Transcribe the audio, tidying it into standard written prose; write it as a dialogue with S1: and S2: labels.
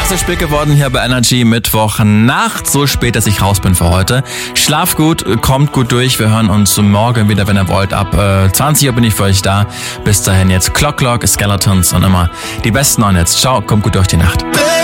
S1: So spät geworden hier bei Energy, Mittwochnacht, so spät, dass ich raus bin für heute. Schlaf gut, kommt gut durch, wir hören uns morgen wieder, wenn ihr wollt, ab 20 Uhr bin ich für euch da. Bis dahin jetzt Clock, Skeletons und immer die besten Neuen jetzt. Ciao, kommt gut durch die Nacht.